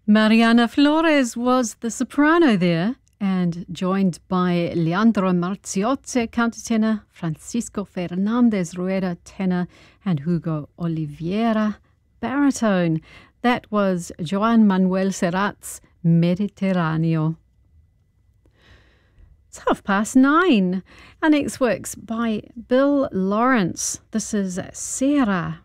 Mariana Flores was the soprano there, and joined by Leandro Marziozzi, countertenor, Francisco Fernandez Rueda, tenor, and Hugo Oliveira, baritone. That was Joan Manuel Serrat's Mediterraneo. It's 9:30. Our next work's by Bill Lawrence. This is Sera.